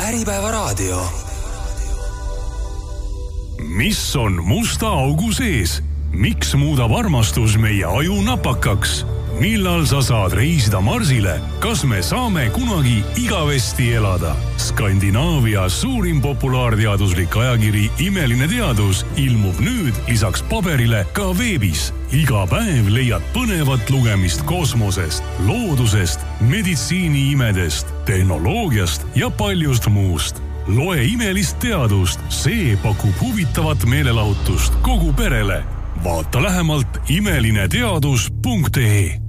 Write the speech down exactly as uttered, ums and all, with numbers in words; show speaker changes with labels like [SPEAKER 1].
[SPEAKER 1] Äripäevaraadio.
[SPEAKER 2] Mis on musta augu sees? Miks muudab armastus meie aju napakaks? Millal sa saad reisida Marsile? Kas me saame kunagi igavesti elada? Skandinaavia suurim populaarteaduslik ajakiri Imeline teadus ilmub nüüd lisaks paberile ka veebis. Iga päev leiad põnevat lugemist kosmosest, loodusest, meditsiiniimedest, tehnoloogiast ja paljust muust. Loe imelist teadust, see pakub huvitavat meelelahutust kogu perele. Vaata lähemalt imelineteadus punkt ee.